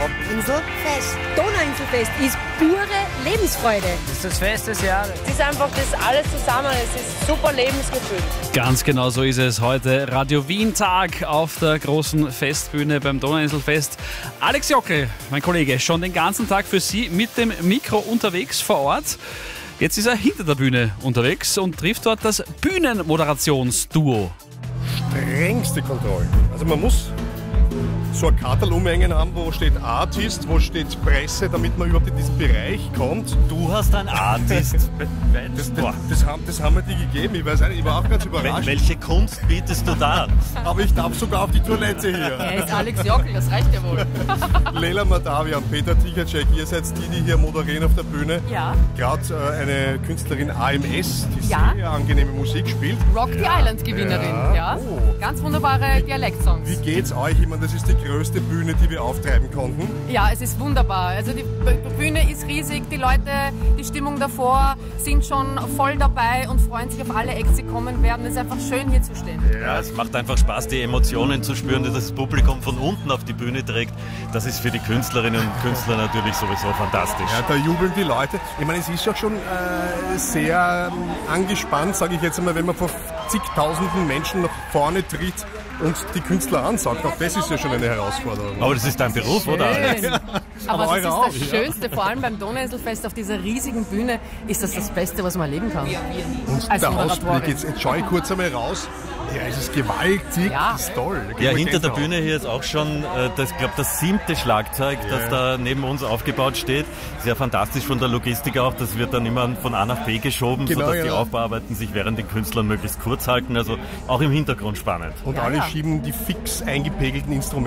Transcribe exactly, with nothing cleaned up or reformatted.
Donauinselfest. Donauinselfest ist pure Lebensfreude. Das ist das Fest des Jahres. Es ist einfach das alles zusammen, es ist super Lebensgefühl. Ganz genau so ist es heute. Radio Wien Tag auf der großen Festbühne beim Donauinselfest. Alex Jockel, mein Kollege, schon den ganzen Tag für Sie mit dem Mikro unterwegs vor Ort. Jetzt ist er hinter der Bühne unterwegs und trifft dort das Bühnenmoderationsduo. Strengste Kontrolle. Also man muss so ein Kartel umhängen haben, wo steht Artist, wo steht Presse, damit man überhaupt in diesen Bereich kommt. Du hast ein Artist. Das, das, das, haben, das haben wir dir gegeben. Ich weiß nicht, ich war auch ganz überrascht. Welche Kunst bietest du da? Aber ich darf sogar auf die Toilette hier. Er ist Alex Jockel, das reicht ja wohl. Leila Madawian, Peter Tichatschek, ihr seid die, die hier moderieren auf der Bühne. Ja. Gerade äh, eine Künstlerin A M S, die Ja. sehr angenehme Musik spielt. Rock the Island-Gewinnerin, Ja. ja. Oh. Ganz wunderbare Dialektsongs. Wie geht's euch? Ich meine, das ist die größte Bühne, die wir auftreiben konnten. Ja, es ist wunderbar. Also die B- Bühne ist riesig, die Leute, die Stimmung davor sind schon voll dabei und freuen sich auf alle Acts, die kommen werden. Es ist einfach schön, hier zu stehen. Ja, es macht einfach Spaß, die Emotionen zu spüren, die das Publikum von unten auf die Bühne trägt. Das ist für die Künstlerinnen und Künstler natürlich sowieso fantastisch. Ja, da jubeln die Leute. Ich meine, es ist auch schon äh, sehr ähm, angespannt, sage ich jetzt einmal, wenn man vor zigtausenden Menschen nach vorne tritt und die Künstler ansagt. Auch das ist ja schon eine Herausforderung. Aber das ist dein Beruf, oder? Alex? Schön. Aber Aber, eure das auch, ist das ja. Schönste, vor allem beim Donauinselfest auf dieser riesigen Bühne, ist das das Beste, was man erleben kann. Und Als der Moderatorin. Ausblick, jetzt, jetzt schaue ich kurz einmal raus. Ja, es ist gewaltig, Ja. das ist toll. Da geht Ja, man hinter der Gänsehaut. Bühne hier ist auch schon, äh, das, glaube das siebte Schlagzeug, das da neben uns aufgebaut steht. Sehr fantastisch von der Logistik auch. Das wird dann immer von A nach B geschoben, Genau, sodass die ja. Aufbauarbeiten sich während den Künstlern möglichst kurz halten. Also auch im Hintergrund spannend. Und Ja, alle ja. schieben die fix eingepegelten Instrumente